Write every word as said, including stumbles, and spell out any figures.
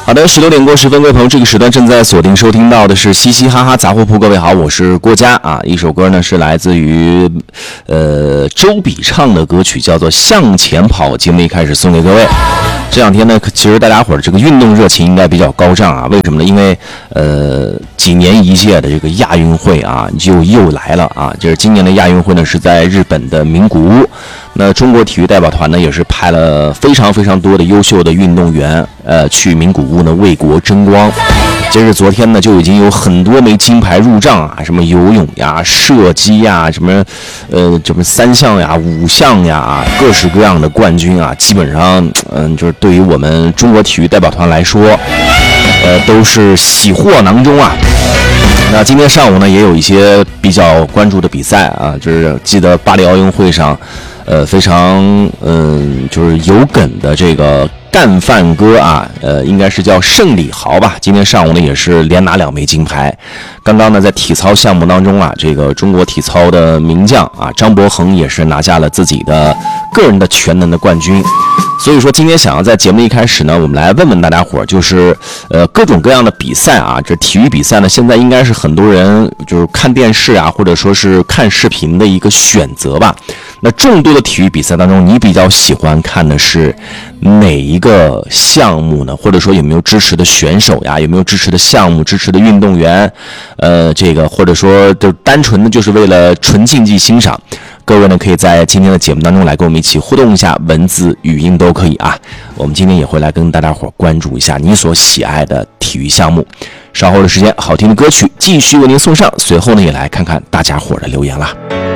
好的，十九点过十分，各位朋友，这个时段正在锁定收听到的是嘻嘻哈哈杂货铺。各位好，我是郭嘉啊。一首歌呢是来自于呃周笔畅的歌曲，叫做《向前跑》。节目一开始送给各位。这两天呢，其实大家伙儿这个运动热情应该比较高涨啊。为什么呢？因为呃几年一届的这个亚运会啊，就又来了啊。就是今年的亚运会呢是在日本的名古屋。那中国体育代表团呢也是派了非常非常多的优秀的运动员，呃，去名古屋呢为国争光。截至昨天呢，就已经有很多枚金牌入账啊，什么游泳呀、射击呀、什么呃什么三项呀、五项呀，各式各样的冠军啊，基本上嗯、呃，就是对于我们中国体育代表团来说，呃，都是喜获囊中啊。那今天上午呢，也有一些比较关注的比赛啊，就是记得巴黎奥运会上，呃，非常嗯、呃，就是有梗的这个干饭哥啊，呃，应该是叫胜李豪吧。今天上午呢，也是连拿两枚金牌。刚刚呢，在体操项目当中啊，这个中国体操的名将啊，张博恒也是拿下了自己的个人的全能的冠军。所以说，今天想要在节目一开始呢，我们来问问大家伙儿，就是呃各种各样的比赛啊，这体育比赛呢，现在应该是很多人就是看电视啊，或者说是看视频的一个选择吧。那众多的体育比赛当中，你比较喜欢看的是哪一个项目呢？或者说有没有支持的选手呀？有没有支持的项目、支持的运动员？呃，这个或者说就单纯的就是为了纯竞技欣赏。各位呢，可以在今天的节目当中来跟我们一起互动一下，文字、语音都可以啊。我们今天也会来跟大家伙关注一下你所喜爱的体育项目。稍后的时间，好听的歌曲继续为您送上，随后呢，也来看看大家伙的留言啦。